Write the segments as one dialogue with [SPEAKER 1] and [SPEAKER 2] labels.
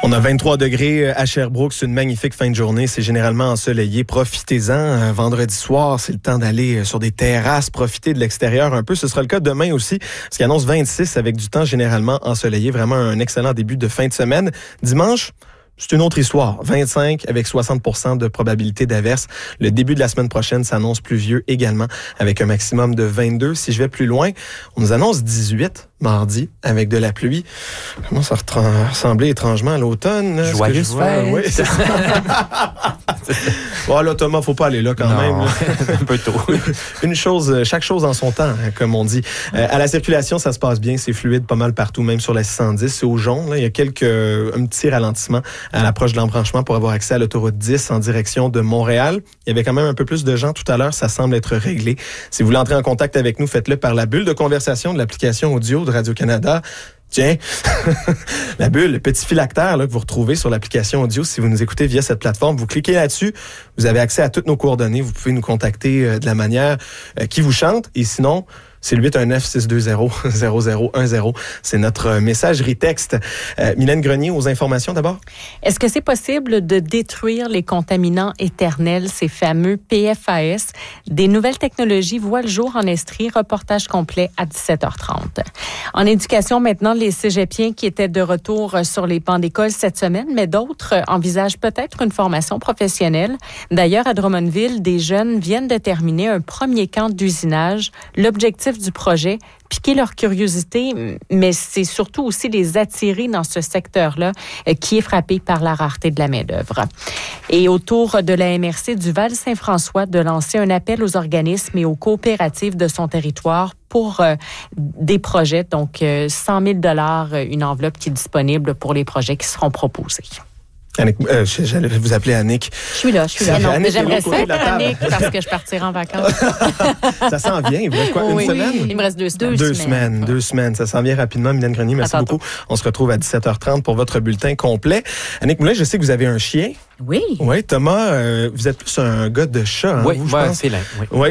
[SPEAKER 1] On a 23 degrés à Sherbrooke. C'est une magnifique fin de journée. C'est généralement ensoleillé. Profitez-en. Vendredi soir, c'est le temps d'aller sur des terrasses, profiter de l'extérieur un peu. Ce sera le cas demain aussi, parce qu'il annonce 26 avec du temps généralement ensoleillé. Vraiment un excellent début de fin de semaine. Dimanche, c'est une autre histoire. 25 avec 60% de probabilité d'averse. Le début de la semaine prochaine s'annonce pluvieux également, avec un maximum de 22. Si je vais plus loin, on nous annonce 18 mardi avec de la pluie. Comment ça ressemblait étrangement à l'automne?
[SPEAKER 2] Joyeuse fête!
[SPEAKER 1] Oui, c'est ça. Bon, là, Thomas, faut pas aller là quand même.
[SPEAKER 2] Un peu tôt.
[SPEAKER 1] Chaque chose en son temps, comme on dit. À la circulation, ça se passe bien. C'est fluide pas mal partout, même sur la 610. C'est au jaune. Là. Il y a un petit ralentissement à l'approche de l'embranchement pour avoir accès à l'autoroute 10 en direction de Montréal. Il y avait quand même un peu plus de gens tout à l'heure. Ça semble être réglé. Si vous voulez entrer en contact avec nous, faites-le par la bulle de conversation de l'application audio de Radio-Canada. Tiens, la bulle, le petit phylactère là, que vous retrouvez sur l'application audio, si vous nous écoutez via cette plateforme, vous cliquez là-dessus, vous avez accès à toutes nos coordonnées, vous pouvez nous contacter de la manière qui vous chante, et sinon, c'est le 819-620-0010. C'est notre messagerie texte. Mylène Grenier, aux informations d'abord.
[SPEAKER 3] Est-ce que c'est possible de détruire les contaminants éternels, ces fameux PFAS? Des nouvelles technologies voient le jour en Estrie. Reportage complet à 17h30. En éducation, maintenant, les cégepiens qui étaient de retour sur les bancs d'école cette semaine, mais d'autres envisagent peut-être une formation professionnelle. D'ailleurs, à Drummondville, des jeunes viennent de terminer un premier camp d'usinage. L'objectif du projet, piquer leur curiosité, mais c'est surtout aussi les attirer dans ce secteur-là qui est frappé par la rareté de la main-d'œuvre. Et autour de la MRC du Val-Saint-François de lancer un appel aux organismes et aux coopératives de son territoire pour des projets, donc 100 000 $, une enveloppe qui est disponible pour les projets qui seront proposés.
[SPEAKER 1] Annick, j'allais vous appeler Annick.
[SPEAKER 3] Je suis là. Non,
[SPEAKER 1] Annick,
[SPEAKER 3] j'aimerais ça être Annick parce que je partirai en vacances.
[SPEAKER 1] Ça s'en vient. Il vous reste quoi, une semaine?
[SPEAKER 3] Il me reste 2 semaines.
[SPEAKER 1] 2 semaines. Ça s'en vient rapidement. Mylène Grenier, merci beaucoup. On se retrouve à 17h30 pour votre bulletin complet. Annick Moulin, je sais que vous avez un chien.
[SPEAKER 3] Oui.
[SPEAKER 1] Oui, Thomas, vous êtes plus un gars de chat.
[SPEAKER 2] Oui,
[SPEAKER 1] vous, je pense.
[SPEAKER 2] félin.
[SPEAKER 1] Oui.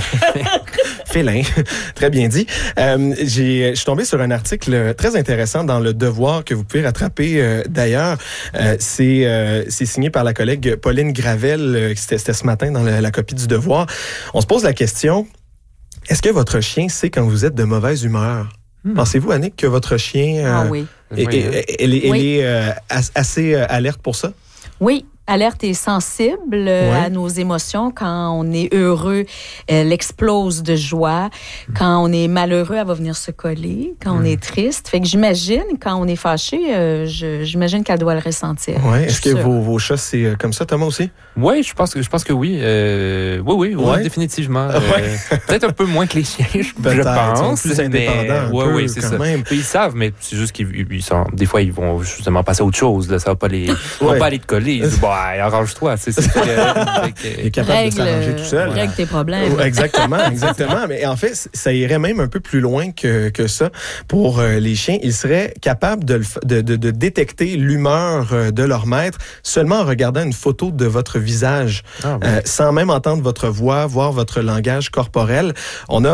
[SPEAKER 1] Félin, très bien dit. Je suis tombé sur un article très intéressant dans Le Devoir que vous pouvez rattraper d'ailleurs. C'est signé par la collègue Pauline Gravel. C'était ce matin dans la copie du Devoir. On se pose la question, est-ce que votre chien sait quand vous êtes de mauvaise humeur? Pensez-vous, Annick, que votre chien
[SPEAKER 3] oui.
[SPEAKER 1] Elle est assez alerte pour ça?
[SPEAKER 4] Oui. Alerte et sensible à nos émotions. Quand on est heureux, elle explose de joie. Quand on est malheureux, elle va venir se coller. Quand on est triste. Fait que j'imagine, quand on est fâché, j'imagine qu'elle doit le ressentir.
[SPEAKER 1] Oui. Est-ce que vos chats, c'est comme ça, Thomas, aussi?
[SPEAKER 2] Oui, je pense que oui. Oui, définitivement. Peut-être un peu moins que les chiens, je pense.
[SPEAKER 1] Plus indépendants.
[SPEAKER 2] Oui, c'est ça. Même. Ils savent, mais c'est juste des fois, ils vont justement passer à autre chose. Là. Ça va pas pas aller te coller. Ils disent, arrange-toi. Il
[SPEAKER 1] est capable de s'arranger tout seul.
[SPEAKER 4] Règle tes problèmes.
[SPEAKER 1] Exactement. Mais en fait, ça irait même un peu plus loin que ça. Pour les chiens, ils seraient capables de détecter l'humeur de leur maître seulement en regardant une photo de votre visage, sans même entendre votre voix, voir votre langage corporel. On a